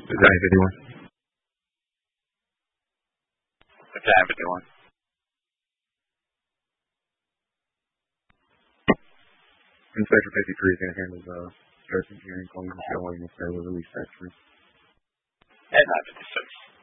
Battalion 51. Battalion 51. Inspector 53 is going to handle the stress engineering calling the showing if there was a release factory. And 956.